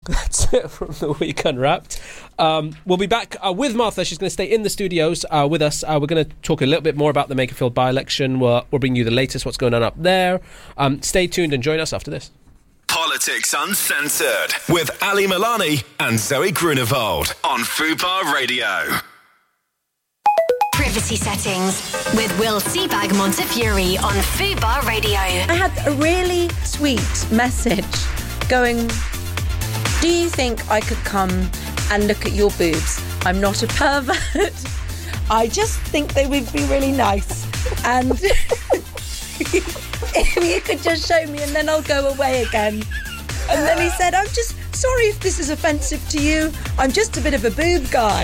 That's it from the Week Unwrapped. We'll be back with Martha. She's going to stay in the studios with us. We're going to talk a little bit more about the Makerfield by-election. We'll bring you the latest, what's going on up there. Stay tuned and join us after this. Politics Uncensored with Ali Milani and Zoe Grunewald on Fubar Radio. Privacy settings with Will Seabag Montefiore on Fubar Radio. I had a really sweet message going, do you think I could come and look at your boobs? I'm not a pervert. I just think they would be really nice. And if you could just show me and then I'll go away again. And then he said, I'm just sorry if this is offensive to you. I'm just a bit of a boob guy.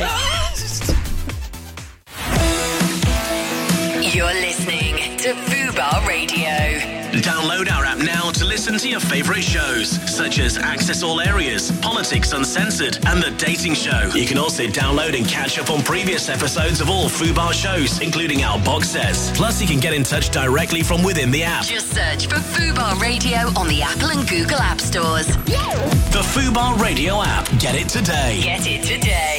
You're listening to Fubar Radio. Download our app now to listen to your favourite shows, such as Access All Areas, Politics Uncensored, and The Dating Show. You can also download and catch up on previous episodes of all Fubar shows, including our box sets. Plus, you can get in touch directly from within the app. Just search for Fubar Radio on the Apple and Google App Stores. The Fubar Radio app. Get it today. Get it today.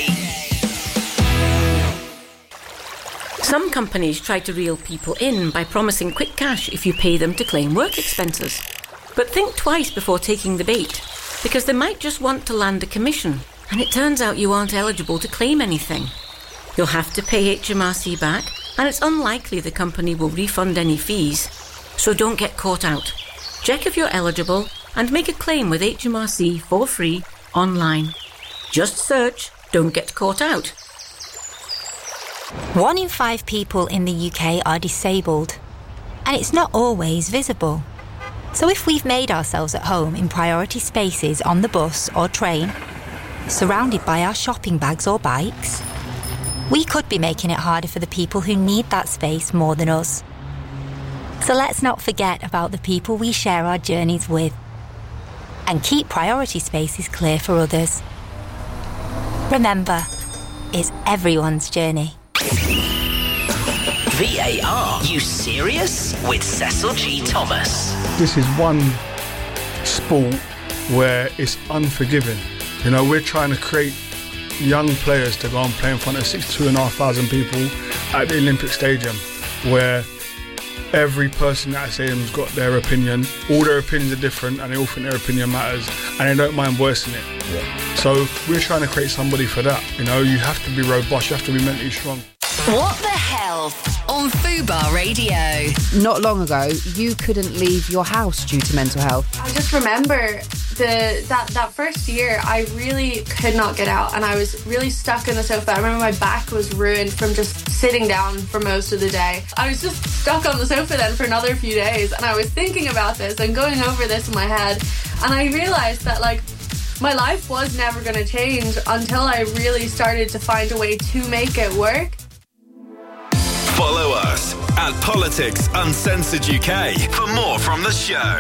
Some companies try to reel people in by promising quick cash if you pay them to claim work expenses. But think twice before taking the bait, because they might just want to land a commission, and it turns out you aren't eligible to claim anything. You'll have to pay HMRC back, and it's unlikely the company will refund any fees. So don't get caught out. Check if you're eligible and make a claim with HMRC for free online. Just search "Don't Get Caught Out." 1 in 5 people in the UK are disabled, and it's not always visible. So if we've made ourselves at home in priority spaces on the bus or train, surrounded by our shopping bags or bikes, we could be making it harder for the people who need that space more than us. So let's not forget about the people we share our journeys with, and keep priority spaces clear for others. Remember, it's everyone's journey. VAR, you serious? With Cecil G. Thomas. This is one sport where it's unforgiving. You know, we're trying to create young players to go and play in front of 62,500 people at the Olympic Stadium, where every person at that stadium's got their opinion. All their opinions are different, and they all think their opinion matters, and they don't mind voicing it. Yeah. So we're trying to create somebody for that. You know, you have to be robust, you have to be mentally strong. What the Health on Fubar Radio. Not long ago, you couldn't leave your house due to mental health. I just remember that first year, I really could not get out, and I was really stuck in the sofa. I remember my back was ruined from just sitting down for most of the day. I was just stuck on the sofa then for another few days, and I was thinking about this and going over this in my head, and I realised that, like, my life was never going to change until I really started to find a way to make it work. Follow us at Politics Uncensored UK for more from the show.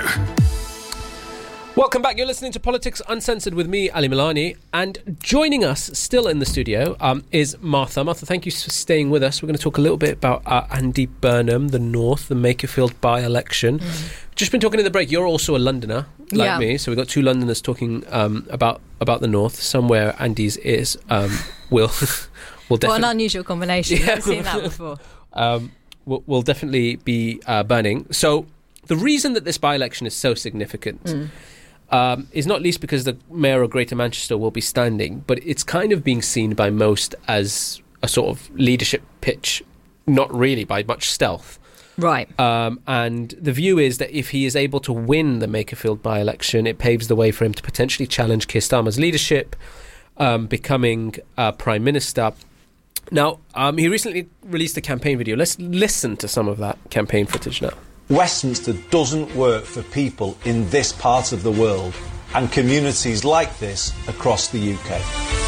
Welcome back. You're listening to Politics Uncensored with me, Ali Milani, and joining us still in the studio is Martha. Martha, thank you for staying with us. We're going to talk a little bit about Andy Burnham, the North, the Makerfield by-election. Just been talking in the break. You're also a Londoner, like me, so we've got two Londoners talking about the North. Somewhere Andy's is will definitely... What an unusual combination. I've never seen that before. Will definitely be burning. So the reason that this by-election is so significant is not least because the Mayor of Greater Manchester will be standing, but it's kind of being seen by most as a sort of leadership pitch, not really by much stealth. Right. And the view is that if he is able to win the Makerfield by-election, it paves the way for him to potentially challenge Keir Starmer's leadership, becoming Prime Minister. Now, he recently released a campaign video. Let's listen to some of that campaign footage now. Westminster doesn't work for people in this part of the world and communities like this across the UK.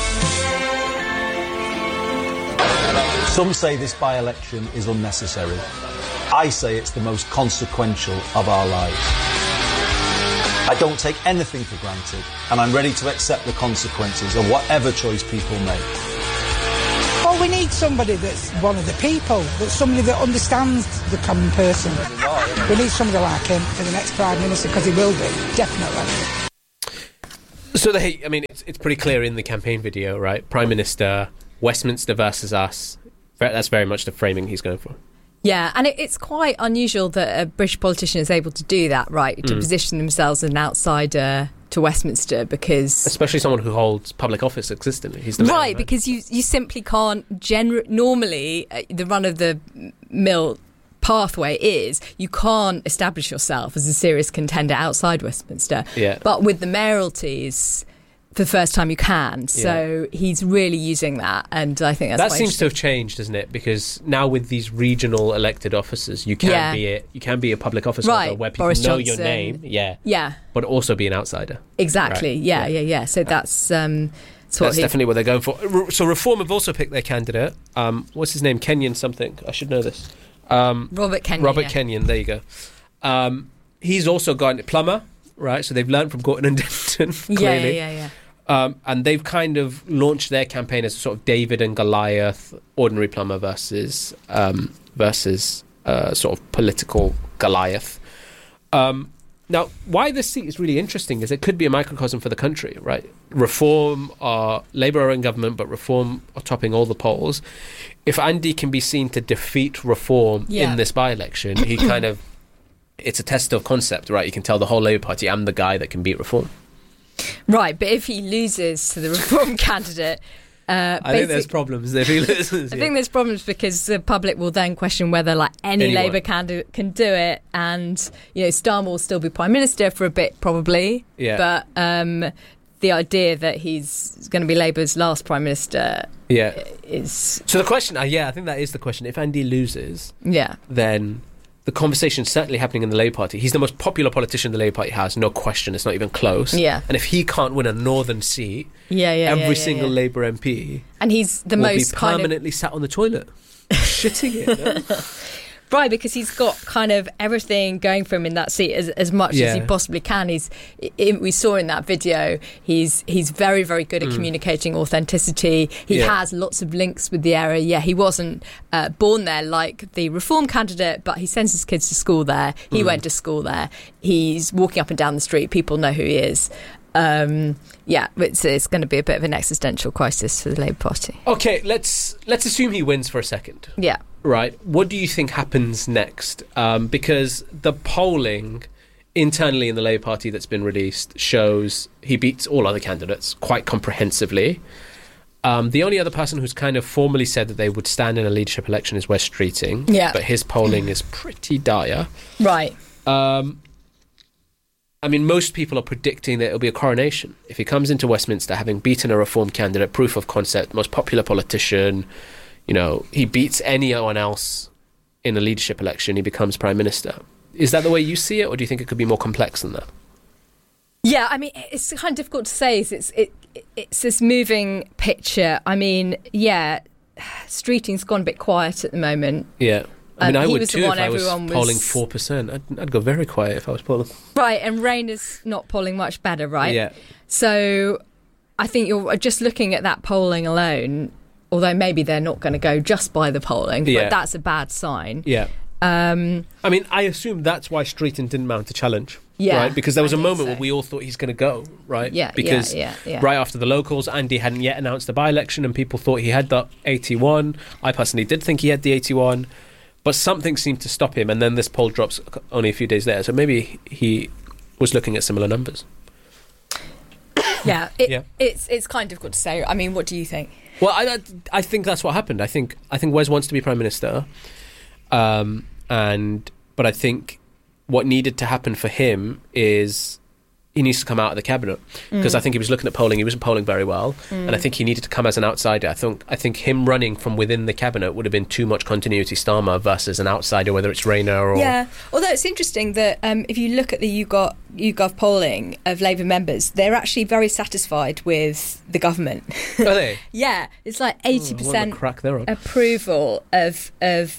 Some say this by-election is unnecessary. I say it's the most consequential of our lives. I don't take anything for granted, and I'm ready to accept the consequences of whatever choice people make. Well, we need somebody that's one of the people, that's somebody that understands the common person. We need somebody like him for the next Prime Minister, because he will be, definitely. So it's pretty clear in the campaign video, right? Prime Minister, Westminster versus us. That's very much the framing he's going for. Yeah, and it's quite unusual that a British politician is able to do that, right? To position themselves as an outsider to Westminster, because... Especially someone who holds public office consistently. He's the mayor, right, because you simply can't... Normally, the run-of-the-mill pathway is you can't establish yourself as a serious contender outside Westminster. Yeah. But with the mayoralties... for the first time you can, so he's really using that, and I think that's that seems to have changed, doesn't it? Because now with these regional elected officers, you can be a public office holder where people Boris know Johnson. your name, but also be an outsider. Exactly, right. yeah. So that's definitely what they're going for. So Reform have also picked their candidate. What's his name? Kenyon something. I should know this. Robert Kenyon. Robert Kenyon. There you go. He's also got plumber. Right, so they've learned from Gorton and Denton, clearly. Yeah. And they've kind of launched their campaign as a sort of David and Goliath, ordinary plumber versus sort of political Goliath. Now, why this seat is really interesting is it could be a microcosm for the country, right? Labour are in government, but Reform are topping all the polls. If Andy can be seen to defeat Reform in this by-election, he kind of... It's a test of concept, right? You can tell the whole Labour Party, I'm the guy that can beat Reform. Right, but if he loses to the Reform candidate... I think there's problems if he loses. I think there's problems because the public will then question whether any Labour candidate can do it, and Starmer will still be Prime Minister for a bit, probably. Yeah. But the idea that he's going to be Labour's last Prime Minister is... So the question, I think that is the question. If Andy loses, then... The conversation is certainly happening in the Labour Party. He's the most popular politician the Labour Party has, no question. It's not even close. Yeah. And if he can't win a northern seat, every single Labour MP and he's the will most be permanently sat on the toilet, shitting it. No? Right, because he's got kind of everything going for him in that seat as much as he possibly can. We saw in that video, he's very, very good at communicating authenticity. He has lots of links with the area. Yeah, he wasn't born there like the Reform candidate, but he sends his kids to school there. He went to school there. He's walking up and down the street. People know who he is. It's going to be a bit of an existential crisis for the Labour Party. Okay, let's assume he wins for a second. Yeah. Right. What do you think happens next? Because the polling internally in the Labour Party that's been released shows he beats all other candidates quite comprehensively. The only other person who's kind of formally said that they would stand in a leadership election is Wes Streeting. Yeah. But his polling is pretty dire. Right. Most people are predicting that it'll be a coronation. If he comes into Westminster having beaten a Reform candidate, proof of concept, most popular politician, he beats anyone else in a leadership election, he becomes Prime Minister. Is that the way you see it, or do you think it could be more complex than that? Yeah, it's kind of difficult to say. It's this moving picture. Streeting's gone a bit quiet at the moment. Yeah. I would was too if I was polling 4%. I'd go very quiet if I was polling. Right, and Rayner's not polling much better, right? Yeah. So I think you're just looking at that polling alone, although maybe they're not going to go just by the polling, but that's a bad sign. Yeah. I assume that's why Streeting didn't mount a challenge. Yeah. Right? Because there was a moment where we all thought he's going to go, right? Yeah. Because right after the locals, Andy hadn't yet announced the by-election and people thought he had the 81. I personally did think he had the 81. But something seemed to stop him, and then this poll drops only a few days later. So maybe he was looking at similar numbers. It's kind of difficult to say. What do you think? Well, I think that's what happened. I think Wes wants to be Prime Minister, but I think what needed to happen for him is he needs to come out of the cabinet, because I think he was looking at polling. He wasn't polling very well, and I think he needed to come as an outsider. I think him running from within the cabinet would have been too much continuity Starmer versus an outsider, whether it's Rayner or... Yeah, although it's interesting that if you look at the YouGov polling of Labour members, they're actually very satisfied with the government. Are they? Yeah, it's like 80% crack they're on. approval of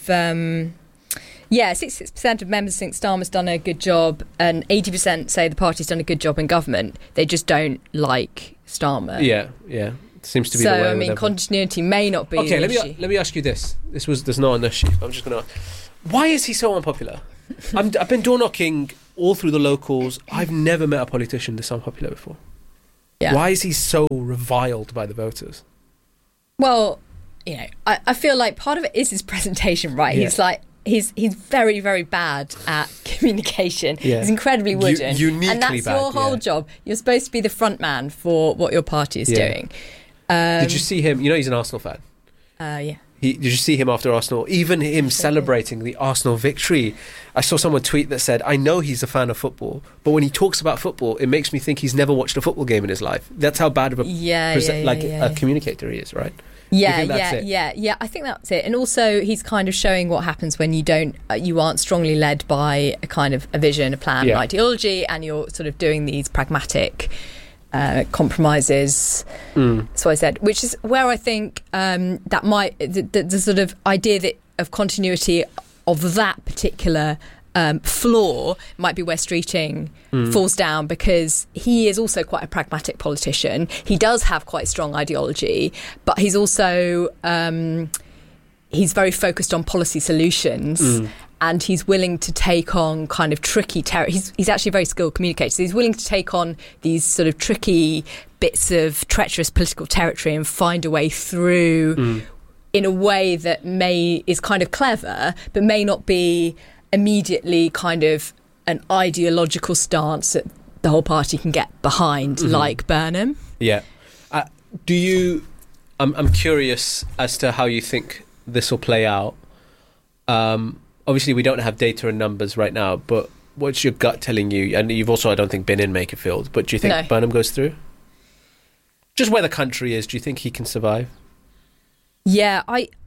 66% of members think Starmer's done a good job, and 80% say the party's done a good job in government. They just don't like Starmer. Yeah. Seems to be the way. So, continuity may not be an issue. let me ask you this. There's not an issue. I'm just going to... Why is he so unpopular? I've been door knocking all through the locals. I've never met a politician this unpopular before. Yeah. Why is he so reviled by the voters? Well, I feel like part of it is his presentation, right? Yeah. He's very, very bad at communication. Yeah. He's incredibly wooden. Uniquely and that's bad, your whole job. You're supposed to be the front man for what your party is doing. Did you see him? He's an Arsenal fan. Yeah. Did you see him after Arsenal? Even him celebrating the Arsenal victory. I saw someone tweet that said, I know he's a fan of football, but when he talks about football, it makes me think he's never watched a football game in his life. That's how bad of a communicator he is, right? Yeah. I think that's it. And also, he's kind of showing what happens when you aren't strongly led by a kind of a vision, a plan, an ideology, and you're sort of doing these pragmatic compromises. So I said, which is where I think that might the sort of idea of continuity of that particular flaw might be where Streeting falls down, because he is also quite a pragmatic politician. He does have quite strong ideology, but he's also he's very focused on policy solutions. And he's willing to take on kind of tricky he's actually a very skilled communicator. So he's willing to take on these sort of tricky bits of treacherous political territory and find a way through in a way that is kind of clever, but may not be immediately kind of an ideological stance that the whole party can get behind, like Burnham. Yeah. I'm curious as to how you think this will play out. Obviously, we don't have data and numbers right now, but what's your gut telling you? And you've also, I don't think, been in Makerfield, but do you think Burnham goes through? Just where the country is, do you think he can survive? Yeah,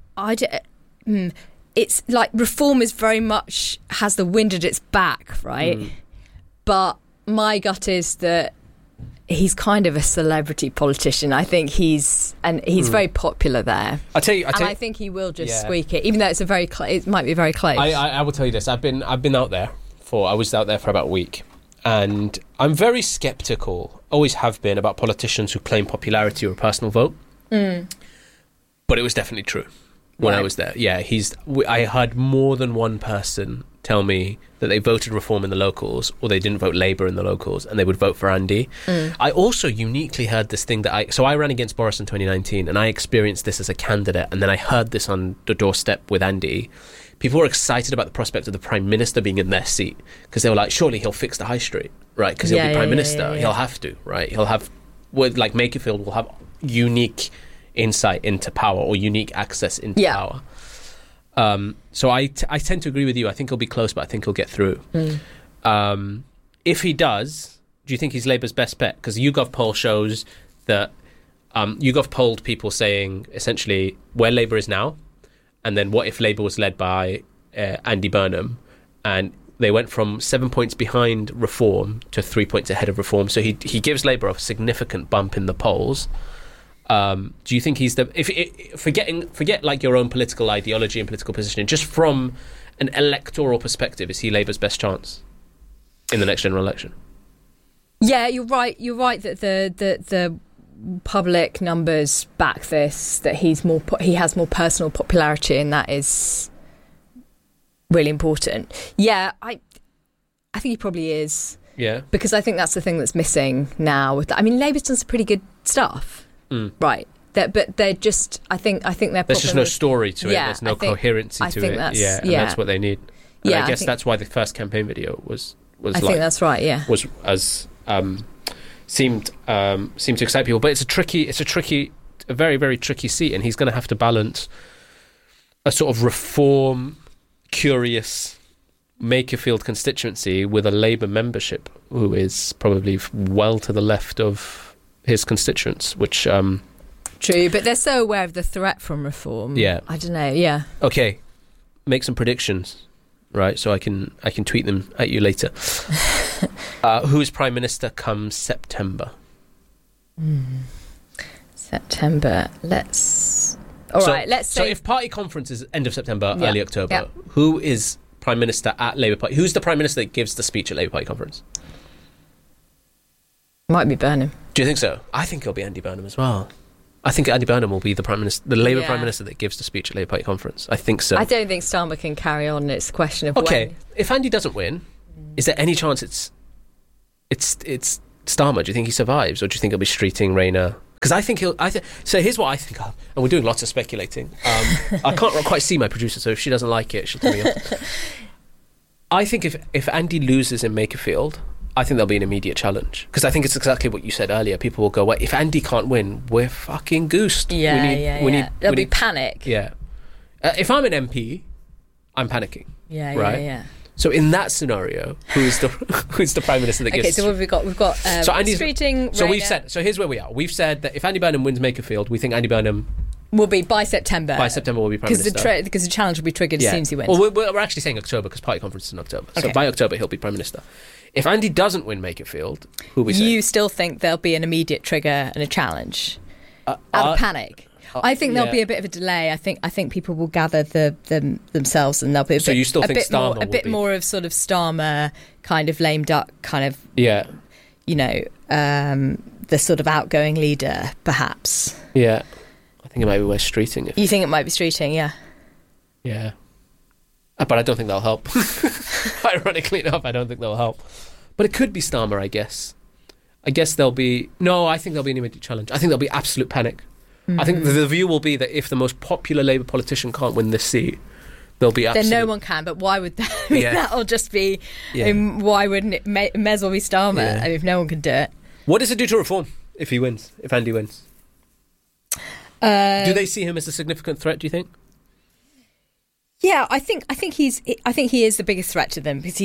it's like Reform is very much has the wind at its back, right? But my gut is that he's kind of a celebrity politician. I think he's very popular there. I tell you, I think he will just squeak it, even though it might be very close. I will tell you this: I've been out there I was out there for about a week, and I'm very sceptical. Always have been about politicians who claim popularity or a personal vote. But it was definitely true when I was there. Yeah, I heard more than one person tell me that they voted Reform in the locals or they didn't vote Labour in the locals and they would vote for Andy. I also uniquely heard this thing that I ran against Boris in 2019 and I experienced this as a candidate, and then I heard this on the doorstep with Andy. People were excited about the prospect of the Prime Minister being in their seat because they were like, surely he'll fix the high street, right? Because he'll be Prime Minister. He'll have to, right? He'll have, like Makerfield will have unique insight into power or unique access into power. So I tend to agree with you. I think he'll be close, but I think he'll get through. If he does, do you think he's Labour's best bet? Because YouGov poll shows that YouGov polled people saying essentially where Labour is now, and then what if Labour was led by Andy Burnham, and they went from 7 points behind Reform to 3 points ahead of Reform. So he gives Labour a significant bump in the polls. Do you think he's forget like your own political ideology and political positioning, just from an electoral perspective, is he Labour's best chance in the next general election? Yeah, you're right that the public numbers back this, that he has more personal popularity, and that is really important. Yeah, I think he probably is. Yeah, because I think that's the thing that's missing now. Labour's done some pretty good stuff. Right, but they're just. I think they're. There's just no story to it. There's no coherency to it. That's what they need. And I guess that's why the first campaign video was. I think that's right. Yeah, was as seemed to excite people, but it's a very, very tricky seat, and he's going to have to balance a sort of Reform curious Makerfield constituency with a Labour membership who is probably well to the left of his constituents, which true, but they're so aware of the threat from Reform. Yeah, I don't know. Yeah. Okay, make some predictions, right? So I can tweet them at you later. Who is Prime Minister come September? September. Let's say. So if party conference is end of September, early October, who is Prime Minister at Labour Party? Who's the Prime Minister that gives the speech at Labour Party conference? Might be Burnham. Do you think so? I think it'll be Andy Burnham as well. I think Andy Burnham will be the Prime Minister, the Labour Prime Minister that gives the speech at Labour Party conference. I think so. I don't think Starmer can carry on. It's a question of when. If Andy doesn't win, is there any chance it's Starmer? Do you think he survives, or do you think he'll be streeting Rayner? Because I think he'll. So here's what I think of, and we're doing lots of speculating. I can't quite see my producer, so if she doesn't like it, she'll tell me off. I think if Andy loses in Makerfield, I think there'll be an immediate challenge. Because I think it's exactly what you said earlier. People will go, well, if Andy can't win, we're fucking goosed. There'll be panic. Yeah. If I'm an MP, I'm panicking. Yeah. So in that scenario, who's the Prime Minister that gets... Okay, so what have we got? We've got streeting, So Rayner. we've said... So here's where we are. We've said that if Andy Burnham wins Makerfield, we think Andy Burnham... will be by September. By September will be Prime Minister. Because the challenge will be triggered as soon as he wins. Well, we're actually saying October because party conference is in October. Okay. So by October, he'll be Prime Minister. If Andy doesn't win Makerfield, who are we saying? You still think there'll be an immediate trigger and a challenge? Out of panic? I think there'll be a bit of a delay. I think people will gather themselves, and there'll be a bit more of sort of Starmer kind of lame duck kind of the sort of outgoing leader, perhaps. Yeah, I think it might be West Streeting. You think it might be Streeting? Yeah. But I don't think that'll help. Ironically enough, I don't think that'll help. But it could be Starmer, I guess. I think there'll be an immediate challenge. I think there'll be absolute panic. Mm-hmm. I think the view will be that if the most popular Labour politician can't win this seat, there'll be absolute... Then no one can, but why would that... that'll just be... why wouldn't it... May as well be Starmer if no one can do it. What does it do to reform if he wins, if Andy wins? Do they see him as a significant threat, do you think? Yeah, I think he is the biggest threat to them because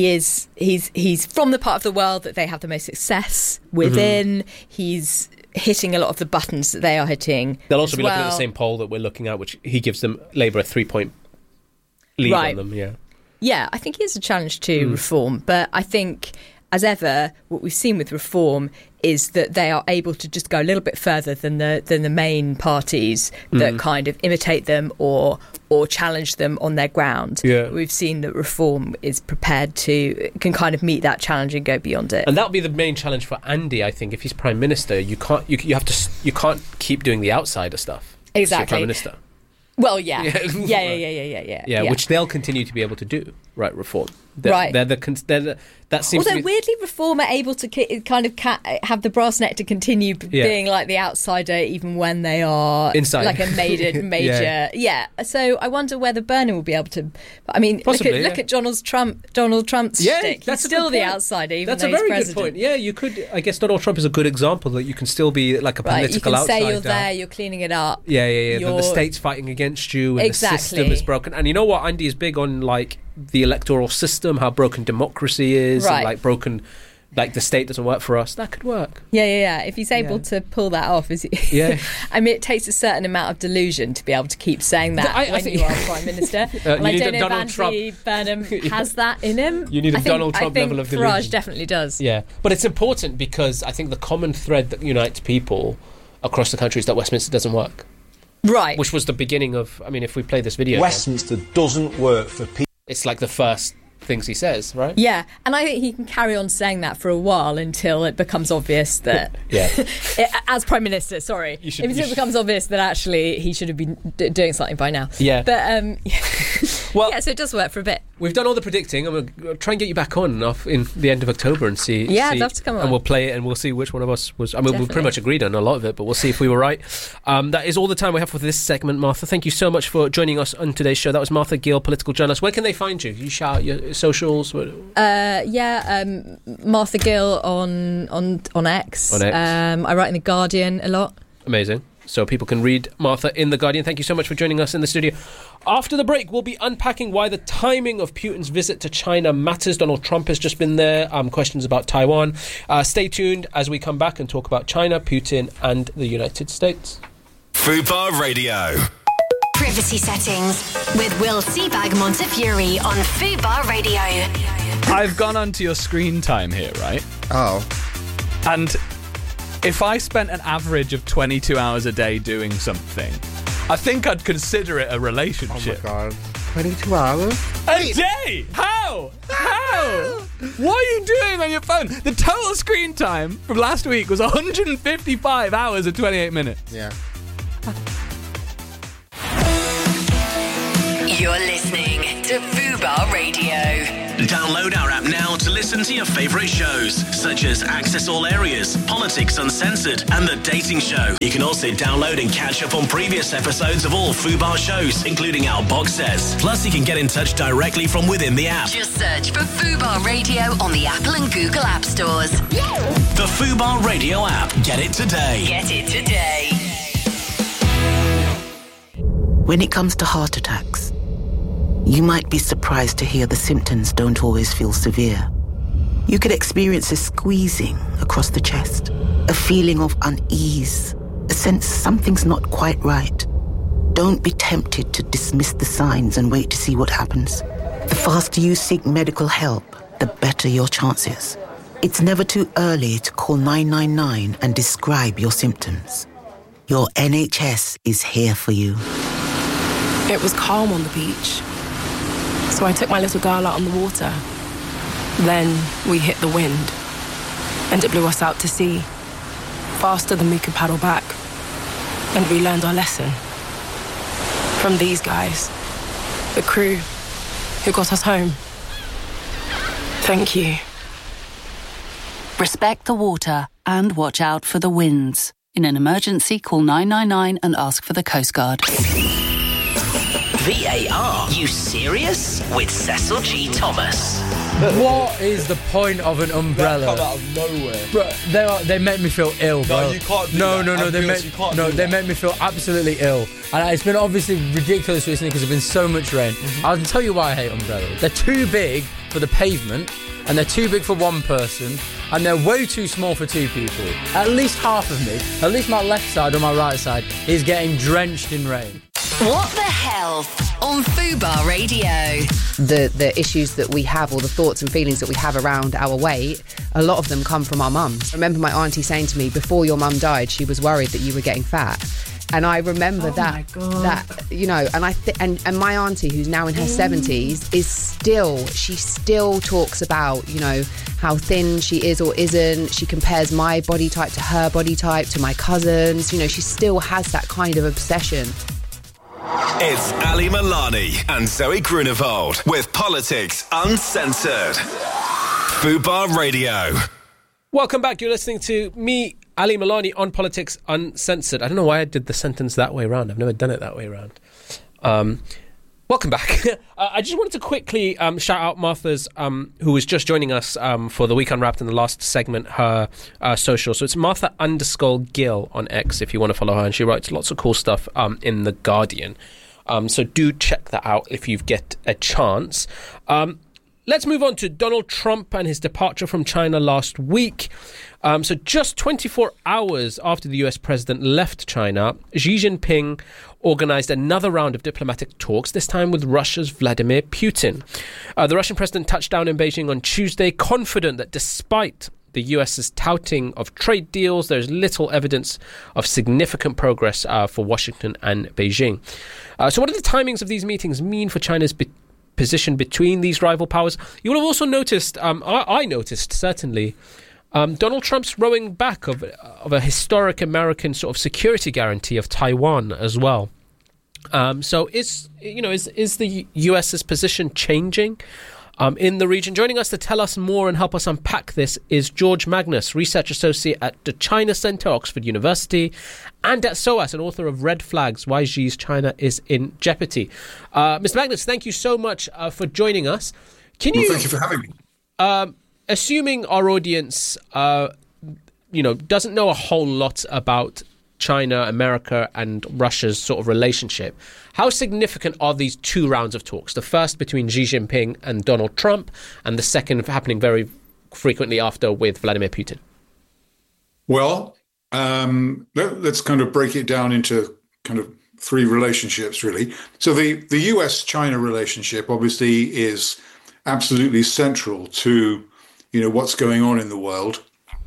he's from the part of the world that they have the most success within. Mm-hmm. He's hitting a lot of the buttons that they are hitting. They'll also be looking at the same poll that we're looking at, which he gives them Labour a 3-point lead on them. Yeah, I think he is a challenge to reform, but I think, as ever, what we've seen with reform is that they are able to just go a little bit further than the main parties that kind of imitate them or challenge them on their ground. Yeah. We've seen that reform is prepared can kind of meet that challenge and go beyond it. And that'll be the main challenge for Andy, I think. If he's Prime Minister, you can't keep doing the outsider stuff. Exactly. Prime Minister. Well, yeah, which they'll continue to be able to do, right? Reform, that seems. Although weirdly, Reform are able to kind of have the brass neck to continue being like the outsider, even when they are inside, like a major. So I wonder whether Burnham will be able to. I mean, possibly, look at Donald Trump's shtick. He's still the outsider, even though he's president. That's a very good point. Yeah, you could. I guess Donald Trump is a good example that you can still be like a political outsider. You can say you're there, you're cleaning it up. Yeah. The state's fighting against you, and the system is broken. And you know what? Andy is big on like the electoral system, how broken democracy is, and like broken, like the state doesn't work for us. That could work. Yeah. If he's able to pull that off, I mean, it takes a certain amount of delusion to be able to keep saying that when you are Prime Minister. And I don't know if Andy Burnham has that in him. You need a Donald Trump level of delusion. Farage definitely does. Yeah, but it's important because I think the common thread that unites people across the country is that Westminster doesn't work. Right. Which was the beginning of, I mean, if we play this video... Westminster doesn't work for people. It's like the first things he says, right? Yeah, and I think he can carry on saying that for a while until it becomes obvious that... as Prime Minister, sorry. Until it becomes obvious that actually he should have been doing something by now. Yeah. But, well, so it does work for a bit. We've done all the predicting. I'm going to try and get you back on in the end of October and see... Yeah, I'd love to come on. And we'll play it and we'll see which one of us was... I mean, we pretty much agreed on a lot of it, but we'll see if we were right. That is all the time we have for this segment, Martha. Thank you so much for joining us on today's show. That was Martha Gill, political journalist. Where can they find you? You shout your socials? Martha Gill on X. I write in The Guardian a lot. Amazing. So people can read Martha in The Guardian. Thank you so much for joining us in the studio. After the break, we'll be unpacking why the timing of Putin's visit to China matters. Donald Trump has just been there. Questions about Taiwan. Stay tuned as we come back and talk about China, Putin and the United States. Fubar Radio. Privacy settings with Will Seabag Montefiore on Fubar Radio. I've gone onto your screen time here, right? Oh. And if I spent an average of 22 hours a day doing something, I think I'd consider it a relationship. Oh my God. 22 hours? A day? How? What are you doing on your phone? The total screen time from last week was 155 hours and 28 minutes. Yeah. You're listening to Fubar Radio. Download our app now to listen to your favourite shows, such as Access All Areas, Politics Uncensored, and The Dating Show. You can also download and catch up on previous episodes of all Fubar shows, including our box sets. Plus, you can get in touch directly from within the app. Just search for Fubar Radio on the Apple and Google App Stores. The Fubar Radio app. Get it today. Get it today. When it comes to heart attacks, you might be surprised to hear the symptoms don't always feel severe. You could experience a squeezing across the chest, a feeling of unease, a sense something's not quite right. Don't be tempted to dismiss the signs and wait to see what happens. The faster you seek medical help, the better your chances. It's never too early to call 999 and describe your symptoms. Your NHS is here for you. It was calm on the beach, so I took my little girl out on the water. Then we hit the wind, and it blew us out to sea, faster than we could paddle back. And we learned our lesson from these guys, the crew who got us home. Thank you. Respect the water and watch out for the winds. In an emergency, call 999 and ask for the Coast Guard. VAR? You serious? With Cecil G. Thomas. What is the point of an umbrella? Come out of nowhere. Bro, they make me feel ill, bro. No, you can't do no, that. No, they make me feel absolutely ill. And it's been obviously ridiculous recently because there's been so much rain. I'll tell you why I hate umbrellas. They're too big for the pavement, and they're too big for one person, and they're way too small for two people. At least half of me, at least my left side or my right side, is getting drenched in rain. What the Health on Fubar Radio. The issues that we have, or the thoughts and feelings that we have around our weight, a lot of them come from our mums. I remember my auntie saying to me, before your mum died, she was worried that you were getting fat. And I remember that, you know, and and my auntie, who's now in her 70s, she still talks about, you know, how thin she is or isn't. She compares my body type to her body type, to my cousins. You know, she still has that kind of obsession. It's Ali Milani and Zoe Grunewald with Politics Uncensored. Fubar Radio. Welcome back. You're listening to me, Ali Milani, on Politics Uncensored. I don't know why I did the sentence that way around. I've never done it that way around. Welcome back. I just wanted to quickly shout out Martha's, who was just joining us for the Week Unwrapped in the last segment, her social. So it's Martha_Gill on X if you want to follow her. And she writes lots of cool stuff in The Guardian. So do check that out if you get a chance. Let's move on to Donald Trump and his departure from China last week. So just 24 hours after the US president left China, Xi Jinping organised another round of diplomatic talks, this time with Russia's Vladimir Putin. The Russian president touched down in Beijing on Tuesday, confident that despite the US's touting of trade deals, there's little evidence of significant progress for Washington and Beijing. So what do the timings of these meetings mean for China's position between these rival powers? You will have also noticed, I noticed certainly, Donald Trump's rowing back of a historic American sort of security guarantee of Taiwan as well. So is the US's position changing in the region? Joining us to tell us more and help us unpack this is George Magnus, Research Associate at the China Centre, Oxford University, and at SOAS, an author of Red Flags, Why Xi's China is in Jeopardy. Mr. Magnus, thank you so much for joining us. Thank you for having me. Assuming our audience, doesn't know a whole lot about China, America, and Russia's sort of relationship, how significant are these two rounds of talks? The first between Xi Jinping and Donald Trump, and the second happening very frequently after with Vladimir Putin. Well, let's kind of break it down into kind of three relationships, really. So the US-China relationship obviously is absolutely central to what's going on in the world,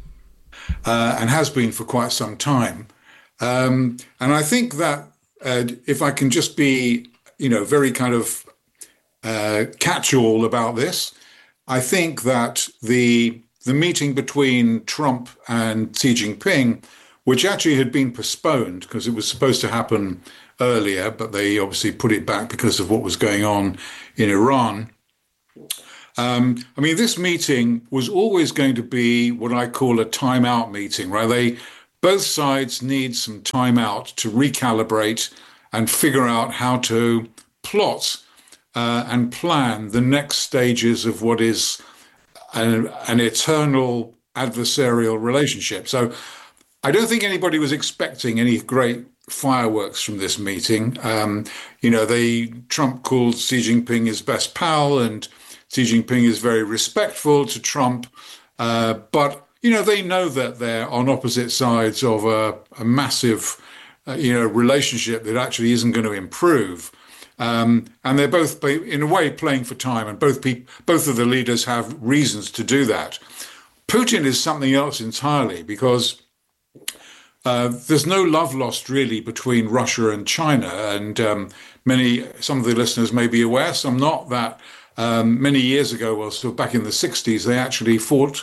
and has been for quite some time. And I think that if I can just be, very kind of catch-all about this, I think that the meeting between Trump and Xi Jinping, which actually had been postponed because it was supposed to happen earlier, but they obviously put it back because of what was going on in Iran. I mean, this meeting was always going to be what I call a timeout meeting, right? Both sides need some time out to recalibrate and figure out how to plot and plan the next stages of what is an eternal adversarial relationship. So I don't think anybody was expecting any great fireworks from this meeting. Trump called Xi Jinping his best pal, and Xi Jinping is very respectful to Trump. But they know that they're on opposite sides of a massive, relationship that actually isn't going to improve. And they're both, in a way, playing for time. And both of the leaders have reasons to do that. Putin is something else entirely, because there's no love lost really between Russia and China. And some of the listeners may be aware, some not, that many years ago, so back in the 60s, they actually fought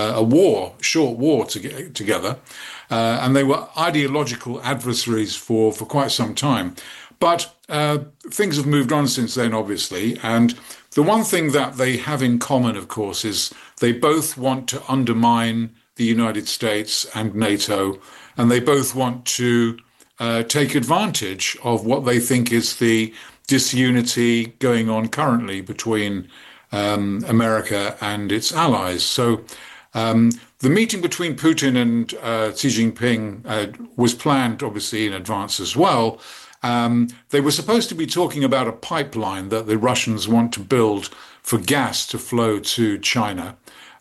a short war together. And they were ideological adversaries for quite some time. But things have moved on since then, obviously. And the one thing that they have in common, of course, is they both want to undermine the United States and NATO, and they both want to take advantage of what they think is the disunity going on currently between America and its allies. So the meeting between Putin and Xi Jinping was planned, obviously, in advance as well. They were supposed to be talking about a pipeline that the Russians want to build for gas to flow to China.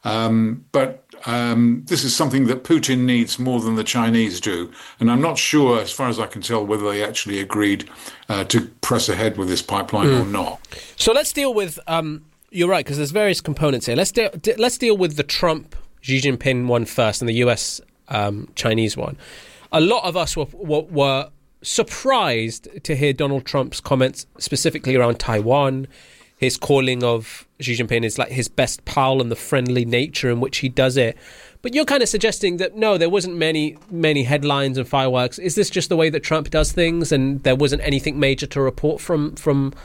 But this is something that Putin needs more than the Chinese do. And I'm not sure, as far as I can tell, whether they actually agreed to press ahead with this pipeline or not. So let's deal with, you're right, because there's various components here. Let's deal with the Trump-Xi Jinping one first and the US-Chinese one. A lot of us were surprised to hear Donald Trump's comments specifically around Taiwan, his calling of Xi Jinping is like his best pal and the friendly nature in which he does it. But you're kind of suggesting that, no, there wasn't many headlines and fireworks. Is this just the way that Trump does things, and there wasn't anything major to report from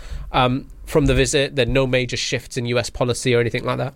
the visit? There are no major shifts in US policy or anything like that?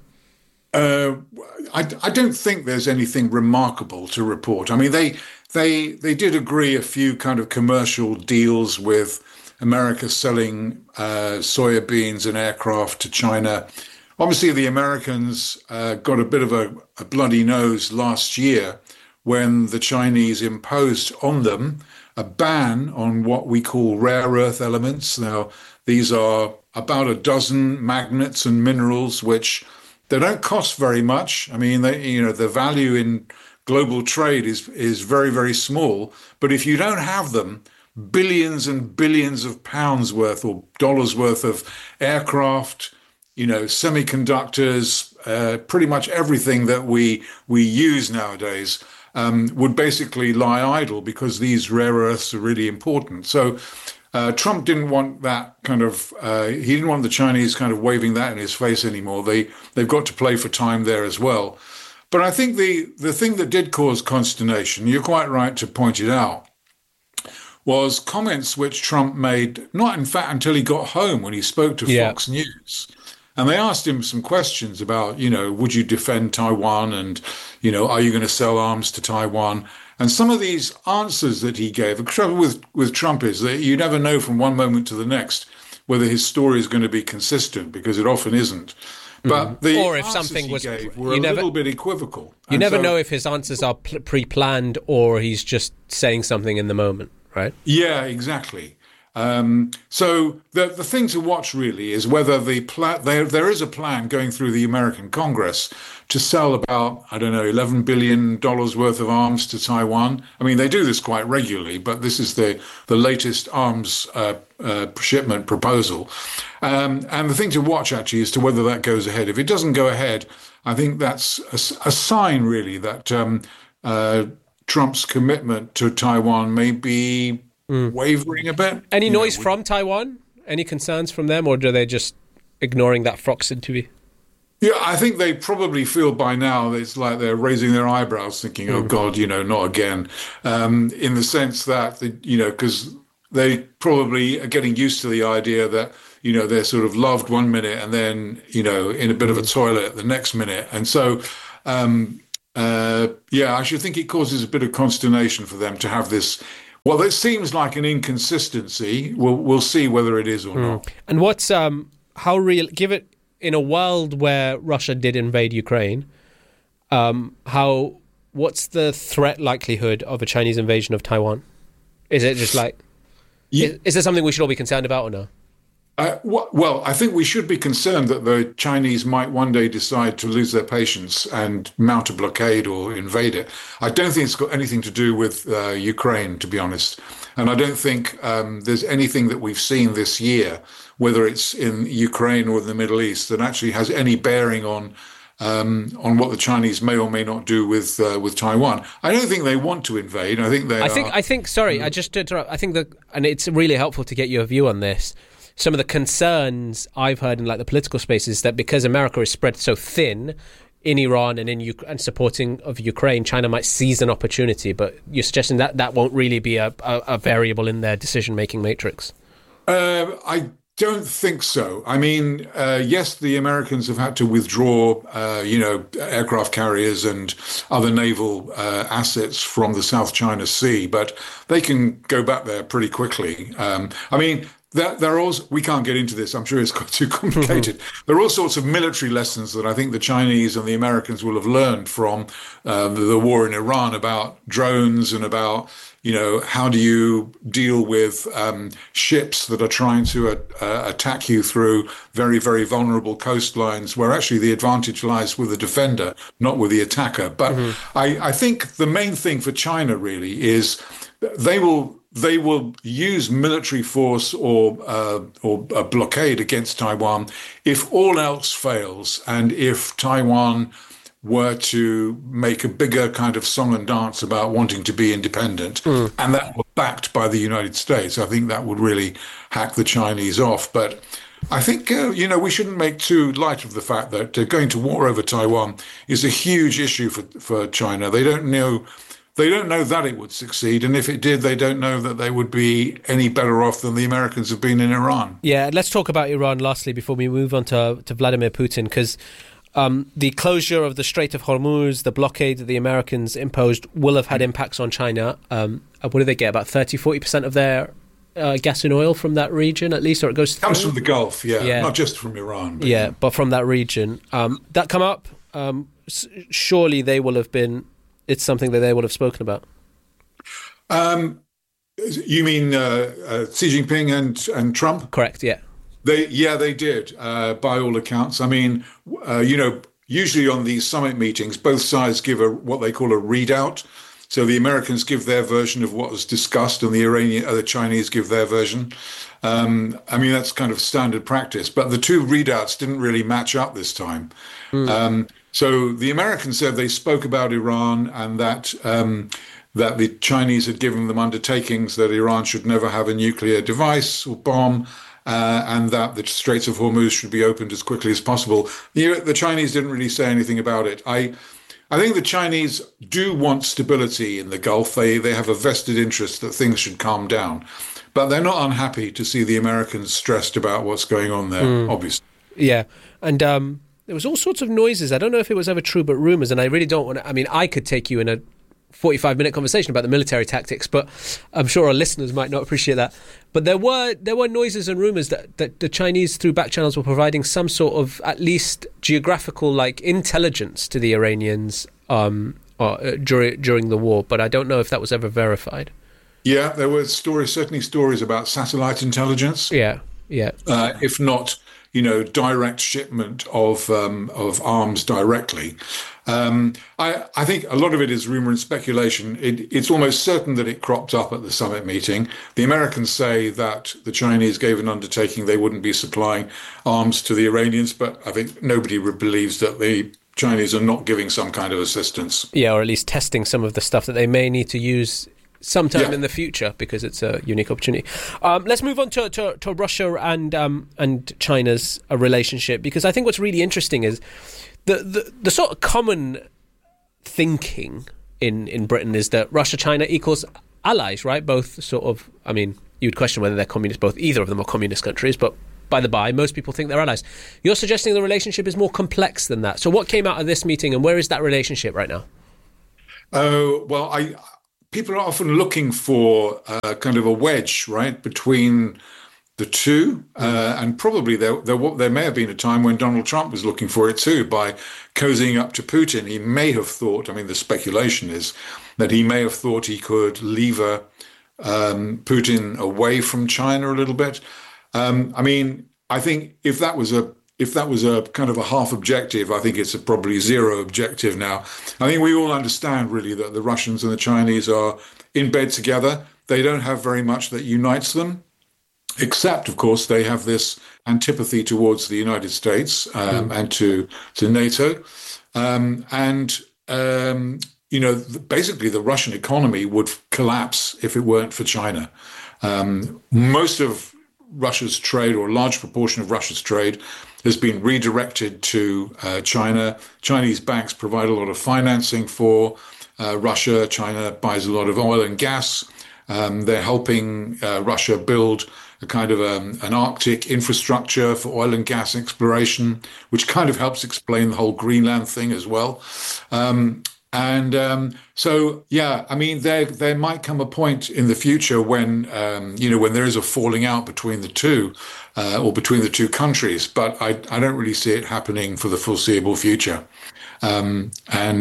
I don't think there's anything remarkable to report. I mean, they did agree a few kind of commercial deals with America selling soybeans and aircraft to China. Obviously, the Americans got a bit of a bloody nose last year when the Chinese imposed on them a ban on what we call rare earth elements. Now, these are about a dozen magnets and minerals which they don't cost very much. I mean, the value in global trade is very, very small. But if you don't have them, billions and billions of pounds worth or dollars worth of aircraft, semiconductors, pretty much everything that we use nowadays would basically lie idle because these rare earths are really important. So Trump didn't want that kind of, he didn't want the Chinese kind of waving that in his face anymore. They've got to play for time there as well. But I think the thing that did cause consternation, you're quite right to point it out, was comments which Trump made, not in fact until he got home when he spoke to Fox News. And they asked him some questions about, would you defend Taiwan and, are you going to sell arms to Taiwan? And some of these answers that he gave, the trouble with Trump is that you never know from one moment to the next whether his story is going to be consistent, because it often isn't. But the or if answers something he was, gave were a little bit equivocal. You never know if his answers are pre-planned or he's just saying something in the moment, right? Yeah, exactly. So the thing to watch really is whether there is a plan going through the American Congress to sell about, $11 billion worth of arms to Taiwan. I mean, they do this quite regularly, but this is the latest arms shipment proposal. And the thing to watch actually is to whether that goes ahead. If it doesn't go ahead, I think that's a sign really that Trump's commitment to Taiwan may be wavering a bit. Any noise from Taiwan? Any concerns from them, or are they just ignoring that Fox interview? Yeah, I think they probably feel by now that it's like they're raising their eyebrows thinking, oh, God, not again, in the sense that, because they probably are getting used to the idea that, they're sort of loved one minute and then, in a bit of a toilet the next minute. And so, I should think it causes a bit of consternation for them to have this. Well, it seems like an inconsistency. We'll see whether it is or not. And what's how real? Give it in a world where Russia did invade Ukraine. What's the threat likelihood of a Chinese invasion of Taiwan? Is it just like? Is there something we should all be concerned about or no? Well, I think we should be concerned that the Chinese might one day decide to lose their patience and mount a blockade or invade it. I don't think it's got anything to do with Ukraine, to be honest. And I don't think there's anything that we've seen this year, whether it's in Ukraine or the Middle East, that actually has any bearing on what the Chinese may or may not do with Taiwan. I don't think they want to invade. I think they. I think. Sorry, I just interrupt. I think that, and it's really helpful to get your view on this. Some of the concerns I've heard in the political space is that because America is spread so thin in Iran and and supporting of Ukraine, China might seize an opportunity. But you're suggesting that won't really be a variable in their decision-making matrix. I don't think so. I mean, yes, the Americans have had to withdraw, aircraft carriers and other naval assets from the South China Sea, but they can go back there pretty quickly. We can't get into this. I'm sure it's too complicated. There are all sorts of military lessons that I think the Chinese and the Americans will have learned from the war in Iran about drones and about, how do you deal with ships that are trying to attack you through very, very vulnerable coastlines, where actually the advantage lies with the defender, not with the attacker. But I think the main thing for China really is they will use military force or a blockade against Taiwan if all else fails, and if Taiwan were to make a bigger kind of song and dance about wanting to be independent, and that were backed by the United States. I think that would really hack the Chinese off. But I think, we shouldn't make too light of the fact that going to war over Taiwan is a huge issue for China. They don't know that it would succeed, and if it did, they don't know that they would be any better off than the Americans have been in Iran. Yeah, let's talk about Iran lastly before we move on to Vladimir Putin, because the closure of the Strait of Hormuz, the blockade that the Americans imposed, will have had impacts on China. What do they get? About 30-40% of their gas and oil from that region, at least, or it goes through? Comes from the Gulf, not just from Iran. But from that region. That come up, surely they will have been... It's something that they would have spoken about. You mean Xi Jinping and Trump? Correct, yeah. They did, by all accounts. I mean, usually on these summit meetings, both sides give what they call a readout. So the Americans give their version of what was discussed, and the Chinese give their version. That's kind of standard practice. But the two readouts didn't really match up this time. So the Americans said they spoke about Iran and that the Chinese had given them undertakings that Iran should never have a nuclear device or bomb, and that the Straits of Hormuz should be opened as quickly as possible. The Chinese didn't really say anything about it. I think the Chinese do want stability in the Gulf. They have a vested interest that things should calm down. But they're not unhappy to see the Americans stressed about what's going on there, obviously. Yeah, and... there was all sorts of noises. I don't know if it was ever true, but rumours, and I really don't want to... I could take you in a 45-minute conversation about the military tactics, but I'm sure our listeners might not appreciate that. But there were noises and rumours that the Chinese, through back channels, were providing some sort of, at least, geographical, intelligence to the Iranians during the war, but I don't know if that was ever verified. Yeah, there were certainly stories about satellite intelligence. Yeah. If not... direct shipment of arms directly. I think a lot of it is rumor and speculation. It's almost certain that it cropped up at the summit meeting. The Americans say that the Chinese gave an undertaking they wouldn't be supplying arms to the Iranians, but I think nobody believes that the Chinese are not giving some kind of assistance. Yeah, or at least testing some of the stuff that they may need to use sometime in the future, because it's a unique opportunity. Let's move on to Russia and China's relationship, because I think what's really interesting is the sort of common thinking in Britain is that Russia-China equals allies, right? Both sort of, you'd question whether they're communist, either of them are communist countries, but by the by, most people think they're allies. You're suggesting the relationship is more complex than that. So what came out of this meeting, and where is that relationship right now? People are often looking for kind of a wedge, right, between the two, and probably there may have been a time when Donald Trump was looking for it too, by cozying up to Putin. He may have thought, I mean, the speculation is that he may have thought he could lever Putin away from China a little bit. I mean, I think if that was a kind of a half objective, I think it's probably zero objective now. I think we all understand really that the Russians and the Chinese are in bed together. They don't have very much that unites them, except, of course, they have this antipathy towards the United States and to NATO. Basically the Russian economy would collapse if it weren't for China. Most of Russia's trade, or a large proportion of Russia's trade, has been redirected to China. Chinese banks provide a lot of financing for Russia. China buys a lot of oil and gas. They're helping Russia build a kind of an Arctic infrastructure for oil and gas exploration, which kind of helps explain the whole Greenland thing as well. I mean, there might come a point in the future when, when there is a falling out between the two, or between the two countries, but I don't really see it happening for the foreseeable future. I mean,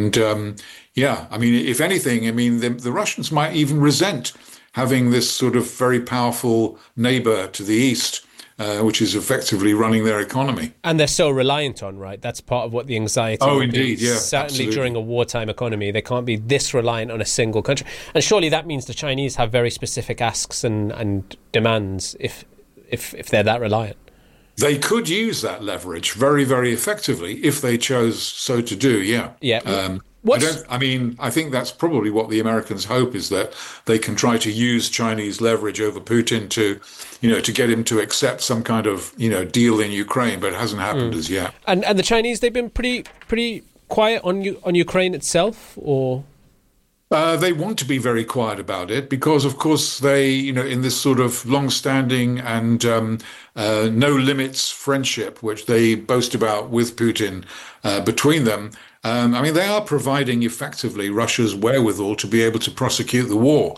if anything, I mean, the Russians might even resent having this sort of very powerful neighbor to the east, which is effectively running their economy. And they're so reliant on, right? That's part of what the anxiety will indeed, be. Yeah, certainly absolutely. During a wartime economy, they can't be this reliant on a single country. And surely that means the Chinese have very specific asks and demands if they're that reliant. They could use that leverage very, very effectively if they chose so to do, yeah. Yeah. I think that's probably what the Americans hope, is that they can try to use Chinese leverage over Putin to get him to accept some kind of, deal in Ukraine, but it hasn't happened as yet. And the Chinese, they've been pretty quiet on Ukraine itself, or? They want to be very quiet about it because, of course, they, in this sort of long-standing and no limits friendship, which they boast about with Putin between them, they are providing effectively Russia's wherewithal to be able to prosecute the war.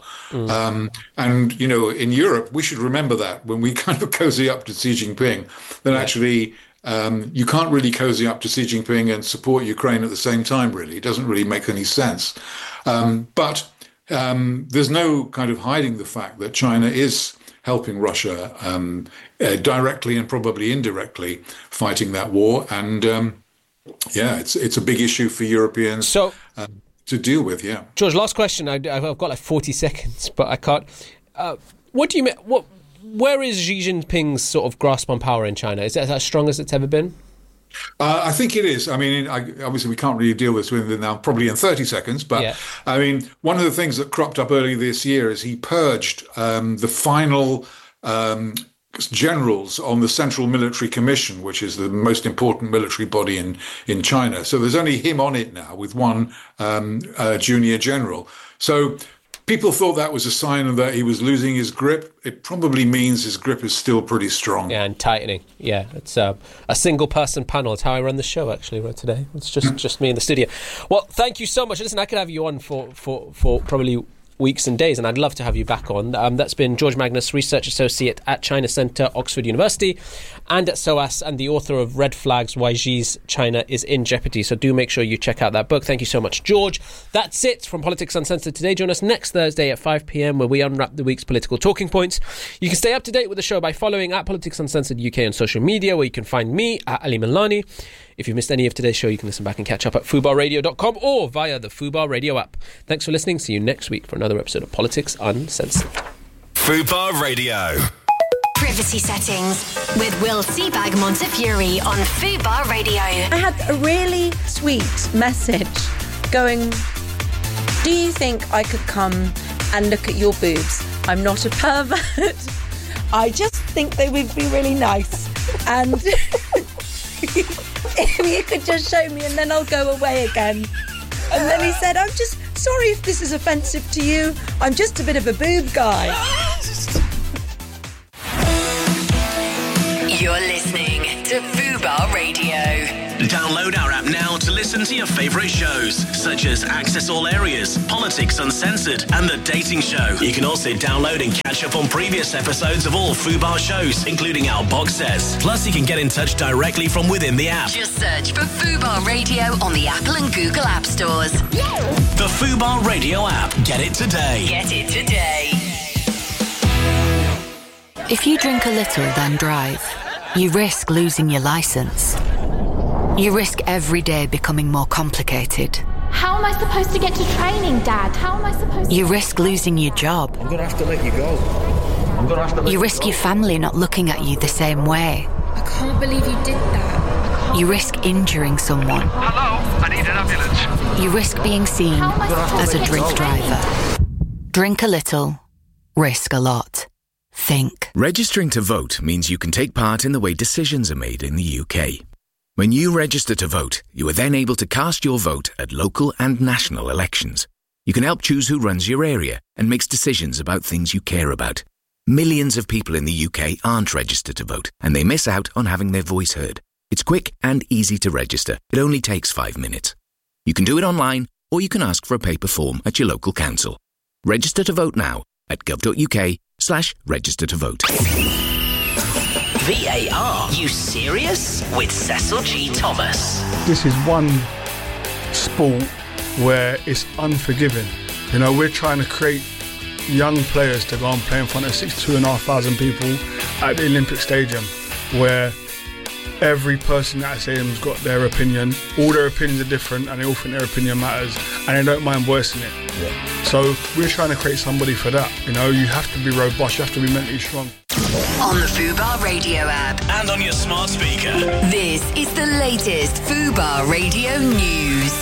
In Europe, we should remember that when we kind of cozy up to Xi Jinping, that actually you can't really cozy up to Xi Jinping and support Ukraine at the same time, really. It doesn't really make any sense. But there's no kind of hiding the fact that China is helping Russia directly and probably indirectly fighting that war. And it's a big issue for Europeans to deal with, yeah. George, last question. I've got like 40 seconds, but I can't. What do you mean? Where is Xi Jinping's sort of grasp on power in China? Is it as strong as it's ever been? I think it is. I mean, obviously we can't really deal with it now, probably in 30 seconds. But yeah. I mean, one of the things that cropped up early this year is he purged the final generals on the Central Military Commission, which is the most important military body in China. So there's only him on it now, with one junior general. So people thought that was a sign that he was losing his grip. It probably means his grip is still pretty strong. Yeah, and tightening. Yeah, it's a single-person panel. It's how I run the show, actually, right today. It's just me in the studio. Well, thank you so much. Listen, I could have you on for probably weeks and days, and I'd love to have you back on. That's been George Magnus, Research Associate at China Centre, Oxford University, and at SOAS, and the author of Red Flags, Why Xi's China is in Jeopardy. So do make sure you check out that book. Thank you so much, George. That's it from Politics Uncensored today. Join us next Thursday at 5 p.m, where we unwrap the week's political talking points. You can stay up to date with the show by following at Politics Uncensored UK on social media, where you can find me at Ali Milani. If you've missed any of today's show, you can listen back and catch up at FUBARradio.com or via the Fubar Radio app. Thanks for listening. See you next week for another episode of Politics Uncensored. Fubar Radio. Privacy settings with Will Seabag Montefiore on Fubar Radio. I had a really sweet message going, do you think I could come and look at your boobs? I'm not a pervert. I just think they would be really nice. And if you could just show me and then I'll go away again. And then he said, I'm just sorry if this is offensive to you. I'm just a bit of a boob guy. You're listening to Fubar Radio. Download our app now to listen to your favourite shows, such as Access All Areas, Politics Uncensored, and The Dating Show. You can also download and catch up on previous episodes of all Fubar shows, including our box sets. Plus, you can get in touch directly from within the app. Just search for Fubar Radio on the Apple and Google App Stores. The Fubar Radio app. Get it today. Get it today. If you drink a little, then drive, you risk losing your licence. You risk every day becoming more complicated. How am I supposed to get to training, Dad? How am I supposed to... You risk losing your job. I'm going to have to let you go. You risk your family not looking at you the same way. I can't believe you did that. You risk injuring someone. Hello, I need an ambulance. You risk being seen as a drink driver. Drink a little, risk a lot. Think. Registering to vote means you can take part in the way decisions are made in the UK. When you register to vote, you are then able to cast your vote at local and national elections. You can help choose who runs your area and makes decisions about things you care about. Millions of people in the UK aren't registered to vote, and they miss out on having their voice heard. It's quick and easy to register. It only takes 5 minutes. You can do it online, or you can ask for a paper form at your local council. Register to vote now at gov.uk/register to vote. VAR, you serious? With Cecil G. Thomas. This is one sport where it's unforgiving. You know, we're trying to create young players to go and play in front of 62,500 people at the Olympic Stadium, where every person at that stadium's got their opinion. All their opinions are different, and they all think their opinion matters, and they don't mind voicing it. Yeah. So we're trying to create somebody for that. You know, you have to be robust, you have to be mentally strong. On the Fubar Radio app. And on your smart speaker. This is the latest Fubar Radio news.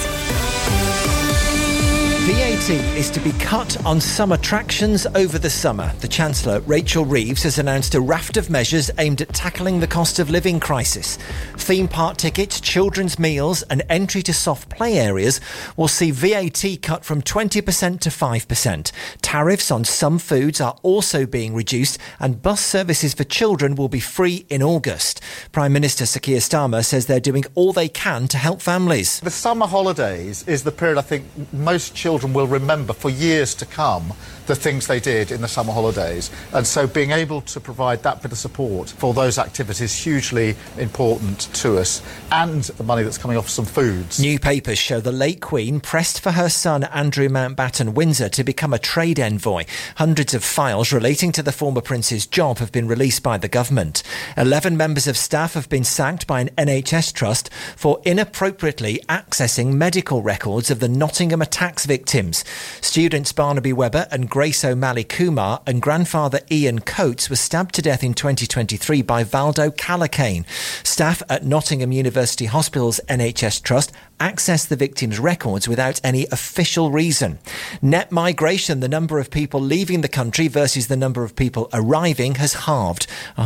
VAT is to be cut on some attractions over the summer. The Chancellor, Rachel Reeves, has announced a raft of measures aimed at tackling the cost of living crisis. Theme park tickets, children's meals and entry to soft play areas will see VAT cut from 20% to 5%. Tariffs on some foods are also being reduced, and bus services for children will be free in August. Prime Minister Sir Keir Starmer says they're doing all they can to help families. The summer holidays is the period I think most children will remember for years to come, the things they did in the summer holidays. And so being able to provide that bit of support for those activities is hugely important to us, and the money that's coming off some foods. New papers show the late Queen pressed for her son Andrew Mountbatten Windsor to become a trade envoy. Hundreds of files relating to the former prince's job have been released by the government. 11 members of staff have been sacked by an NHS trust for inappropriately accessing medical records of the Nottingham attacks victims. Students Barnaby Webber and Grace O'Malley Kumar and grandfather Ian Coates were stabbed to death in 2023 by Valdo Calacane. Staff at Nottingham University Hospital's NHS Trust accessed the victims' records without any official reason. Net migration, the number of people leaving the country versus the number of people arriving, has halved.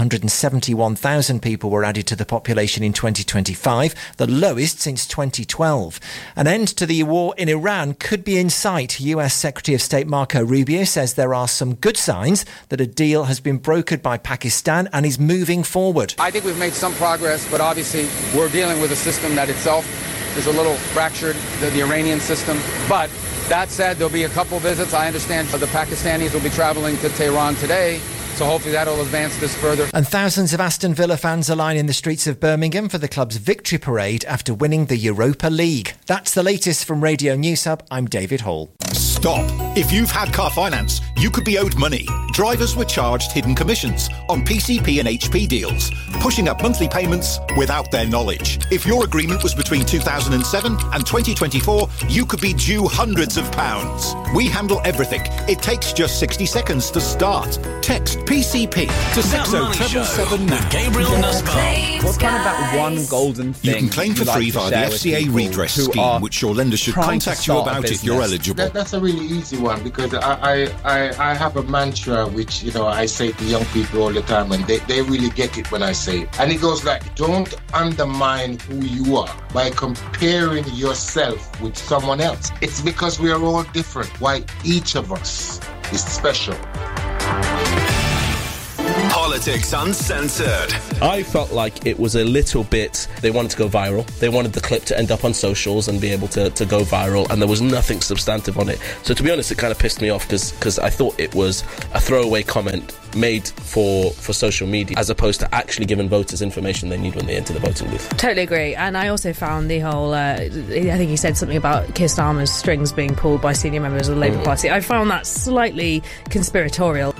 171,000 people were added to the population in 2025, the lowest since 2012. An end to the war in Iran could be in sight. US Secretary of State Marco Rubio says there are some good signs that a deal has been brokered by Pakistan and is moving forward. I think we've made some progress, but obviously we're dealing with a system that itself is a little fractured, the Iranian system. But that said, there'll be a couple visits. I understand the Pakistanis will be traveling to Tehran today, so hopefully that'll advance this further. And thousands of Aston Villa fans are lining the streets of Birmingham for the club's victory parade after winning the Europa League. That's the latest from Radio News Hub. I'm David Hall. Stop. If you've had car finance, you could be owed money. Drivers were charged hidden commissions on PCP and HP deals, pushing up monthly payments without their knowledge. If your agreement was between 2007 and 2024, you could be due hundreds of pounds. We handle everything. It takes just 60 seconds to start. Text PCP to 60777 now. Gabriel Nussbaum. What's kind of that one golden thing you can claim for free via the FCA redress scheme, which your lender should contact you about if you're eligible. That's a really easy one, because I have a mantra which, you know, I say to young people all the time, and they really get it when I say it. And it goes like, don't undermine who you are by comparing yourself with someone else. It's because we are all different, why each of us is special. Politics Uncensored. I felt like it was a little bit, they wanted to go viral. They wanted the clip to end up on socials and be able to go viral, and there was nothing substantive on it. So to be honest, it kind of pissed me off because I thought it was a throwaway comment made for social media, as opposed to actually giving voters information they need when they enter the voting booth. Totally agree. And I also found the whole, I think he said something about Keir Starmer's strings being pulled by senior members of the Labour Party. I found that slightly conspiratorial.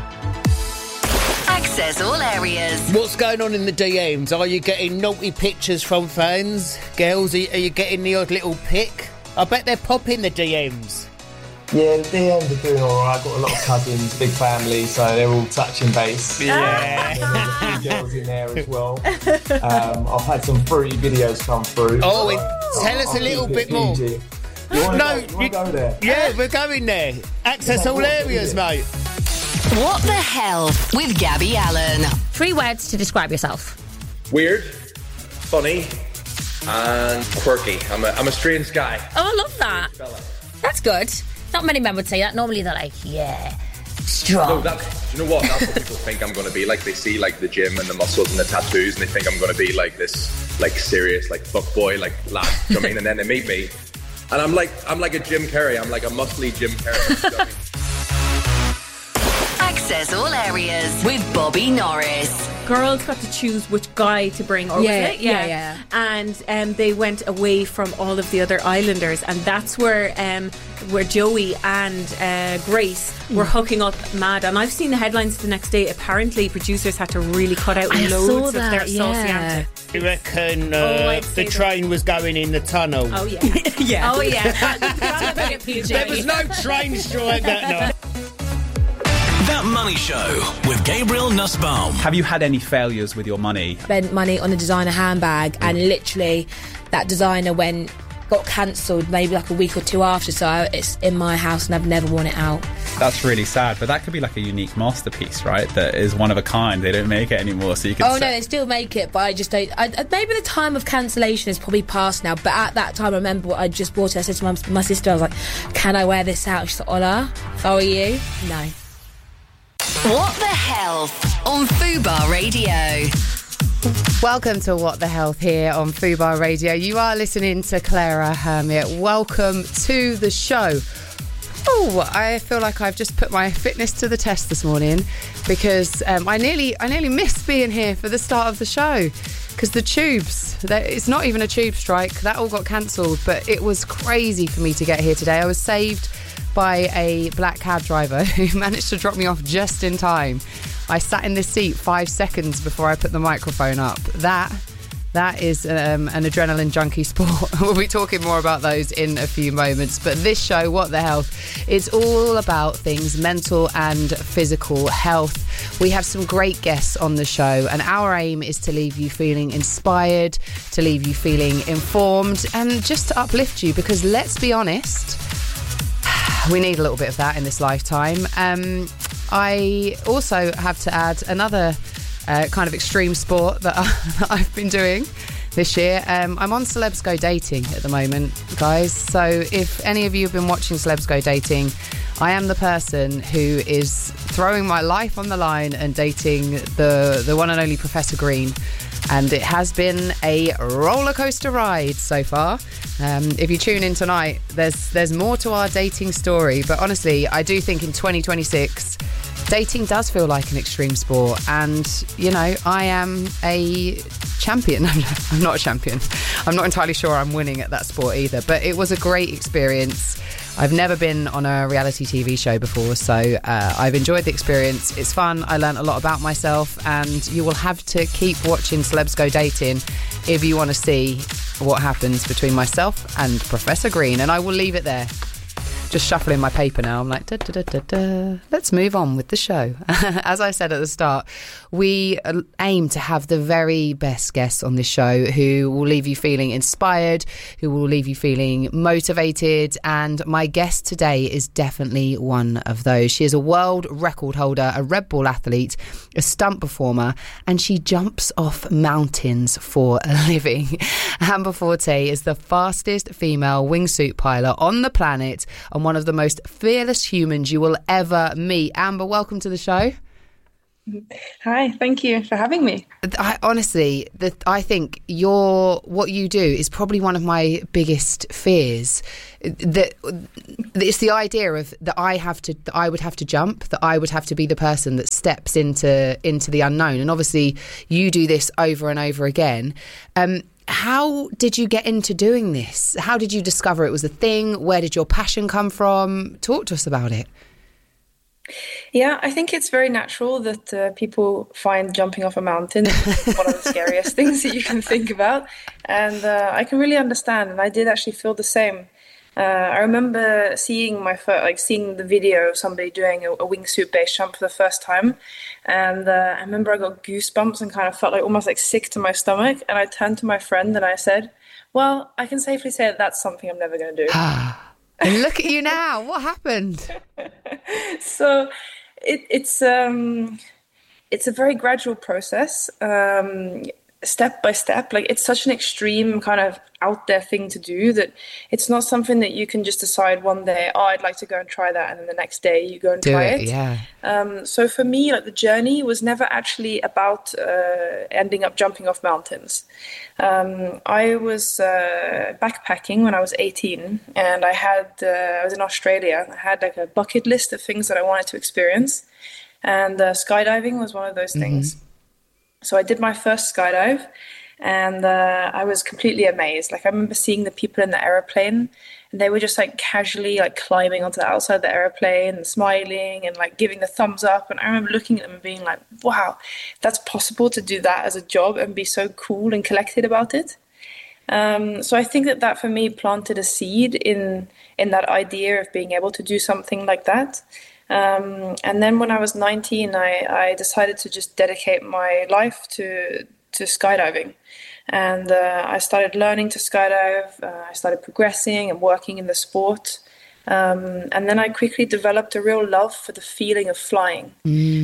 Access all areas. What's going on in the DMs? Are you getting naughty pictures from fans? Girls, are you getting the odd little pic? I bet they're popping the DMs. Yeah, the DMs are doing alright. I've got a lot of cousins, big family, so they're all touching base. Yeah. There's a few girls in there as well. I've had some fruity videos come through. Oh, tell us a little bit more. You want to go there? Yeah, we're going there. Access all areas, mate. What the hell with Gabby Allen? 3 words to describe yourself. Weird, funny, and quirky. I'm a strange guy. Oh, I love that. That's good. Not many men would say that. Normally they're like, yeah, strong. No, do you know what? That's what people think I'm going to be like. They see like the gym and the muscles and the tattoos, and they think I'm going to be like this, like serious, like fuck boy, like lad. You know what I mean? And then they meet me, and I'm like a Jim Carrey. I'm like a muscly Jim Carrey. You know what I mean? Access all areas with Bobby Norris. Girls got to choose which guy to bring, or was it? Yeah. And they went away from all of the other islanders, and that's where Joey and Grace were hooking up mad. And I've seen the headlines the next day. Apparently, producers had to really cut out loads of their saucy antics. You reckon the train was going in the tunnel? Oh yeah, yeah. Oh yeah. There was no train strike that night. That Money Show with Gabriel Nussbaum. Have you had any failures with your money? Spent money on a designer handbag, and literally that designer got cancelled maybe like a week or 2 after, so it's in my house and I've never worn it out. That's really sad, but that could be like a unique masterpiece, right? That is one of a kind. They don't make it anymore, so you can. No, they still make it, but I just don't. Maybe the time of cancellation is probably past now, but at that time I remember what I just bought it. I said to my sister, I was like, can I wear this out? She's like, Ola, if I were you, no. What the Health on Fubar Radio. Welcome to What the Health here on Fubar Radio. You are listening to Clara Hermit. Welcome to the show. Oh, I feel like I've just put my fitness to the test this morning because I nearly missed being here for the start of the show because the tubes, it's not even a tube strike, that all got cancelled, but it was crazy for me to get here today. I was saved by a black cab driver who managed to drop me off just in time. I sat in this seat 5 seconds before I put the microphone up. That is an adrenaline junkie sport. We'll be talking more about those in a few moments. But this show, What the Health, is all about things mental and physical health. We have some great guests on the show, and our aim is to leave you feeling inspired, to leave you feeling informed, and just to uplift you, because let's be honest, we need a little bit of that in this lifetime. I also have to add another kind of extreme sport that I've been doing this year. I'm on Celebs Go Dating at the moment, guys. So if any of you have been watching Celebs Go Dating, I am the person who is throwing my life on the line and dating the one and only Professor Green. And it has been a roller coaster ride so far. If you tune in tonight, there's more to our dating story. But honestly, I do think in 2026, dating does feel like an extreme sport. And, you know, I am a champion. I'm not a champion. I'm not entirely sure I'm winning at that sport either. But it was a great experience. I've never been on a reality TV show before, so I've enjoyed the experience. It's fun. I learned a lot about myself, and you will have to keep watching Celebs Go Dating if you want to see what happens between myself and Professor Green. And I will leave it there. Just shuffling my paper now. I'm like, da, da, da, da, da. Let's move on with the show. As I said at the start, we aim to have the very best guests on this show who will leave you feeling inspired, who will leave you feeling motivated. And my guest today is definitely one of those. She is a world record holder, a Red Bull athlete, a stunt performer, and she jumps off mountains for a living. Amber Forte is the fastest female wingsuit pilot on the planet, and one of the most fearless humans you will ever meet. Amber, welcome to the show. Hi, thank you for having me. Honestly, I think what you do is probably one of my biggest fears. That it's the idea of that I would have to jump, that I would have to be the person that steps into the unknown. And obviously, you do this over and over again. How did you get into doing this? How did you discover it was a thing? Where did your passion come from? Talk to us about it. Yeah, I think it's very natural that people find jumping off a mountain one of the scariest things that you can think about. And I can really understand. And I did actually feel the same. I remember seeing seeing the video of somebody doing a wingsuit base jump for the first time. And I remember I got goosebumps and kind of felt almost sick to my stomach. And I turned to my friend and I said, well, I can safely say that that's something I'm never going to do. And look at you now. What happened? So it's a very gradual process, step by step. It's such an extreme kind of out there thing to do that it's not something that you can just decide one day, I'd like to go and try that, and then the next day you go and try it. Yeah. So for me, the journey was never actually about ending up jumping off mountains. I was backpacking when I was 18, and I was in Australia. I had a bucket list of things that I wanted to experience, and skydiving was one of those things. So I did my first skydive, and I was completely amazed. I remember seeing the people in the aeroplane, and they were just casually climbing onto the outside of the aeroplane and smiling and giving the thumbs up. And I remember looking at them and being wow, that's possible to do that as a job and be so cool and collected about it. So I think that for me planted a seed in that idea of being able to do something like that. And then when I was 19, I decided to just dedicate my life to skydiving. And I started learning to skydive. I started progressing and working in the sport. And then I quickly developed a real love for the feeling of flying.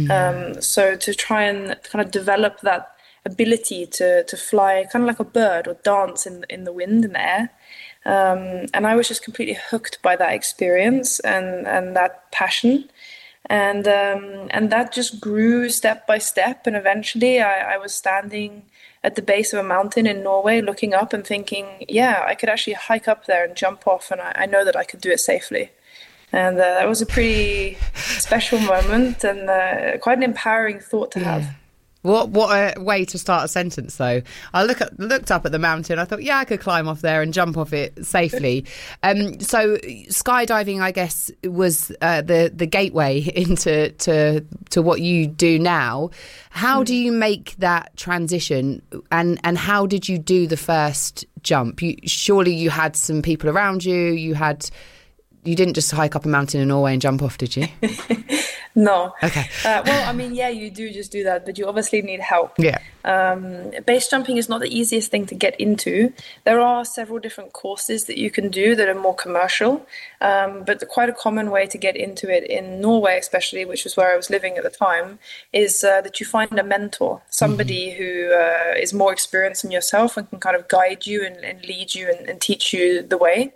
So to try and kind of develop that ability to fly kind of like a bird or dance in the wind, in the air. And I was just completely hooked by that experience and that passion. And that just grew step by step. And eventually I was standing at the base of a mountain in Norway, looking up and thinking, yeah, I could actually hike up there and jump off. And I know that I could do it safely. And that was a pretty special moment and quite an empowering thought to have. What a way to start a sentence, though. I looked up at the mountain. I thought, yeah, I could climb off there and jump off it safely. So skydiving, I guess, was the gateway into what you do now. How do you make that transition, and how did you do the first jump? Surely you had some people around you. You didn't just hike up a mountain in Norway and jump off, did you? No. Okay. Well, I mean, yeah, you do just do that, but you obviously need help. Yeah. Base jumping is not the easiest thing to get into. There are several different courses that you can do that are more commercial, but quite a common way to get into it in Norway, especially, which was where I was living at the time, is that you find a mentor, somebody who is more experienced than yourself and can kind of guide you and lead you and teach you the way.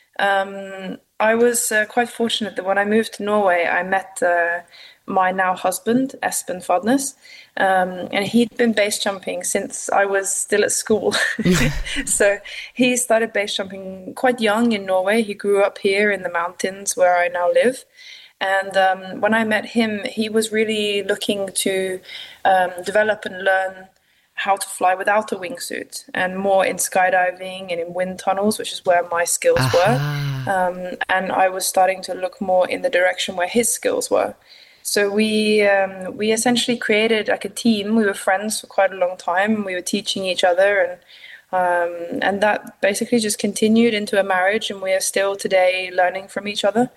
I was quite fortunate that when I moved to Norway, I met my now husband, Espen Fadnes, and he'd been base jumping since I was still at school. So he started base jumping quite young in Norway. He grew up here in the mountains where I now live. And when I met him, he was really looking to develop and learn how to fly without a wingsuit, and more in skydiving and in wind tunnels, which is where my skills were. And I was starting to look more in the direction where his skills were. So we essentially created like a team. We were friends for quite a long time. We were teaching each other, and that basically just continued into a marriage, and we are still today learning from each other.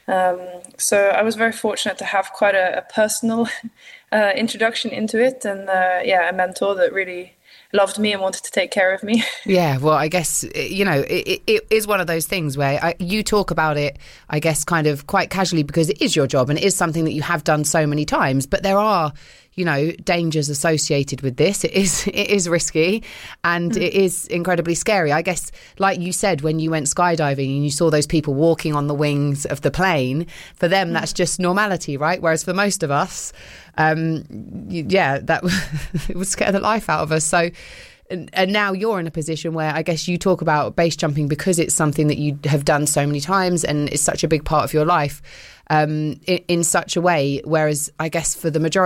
So I was very fortunate to have quite a personal introduction into it, and a mentor that really loved me and wanted to take care of me. Yeah, well, I guess, it is one of those things where you talk about it, I guess, kind of quite casually because it is your job and it is something that you have done so many times. But there are, dangers associated with this. It is risky, and it is incredibly scary. I guess, like you said, when you went skydiving and you saw those people walking on the wings of the plane, for them that's just normality, right? Whereas for most of us, that it would scare the life out of us. So. And now you're in a position where I guess you talk about base jumping because it's something that you have done so many times and it's such a big part of your life in such a way. Whereas I guess for the majority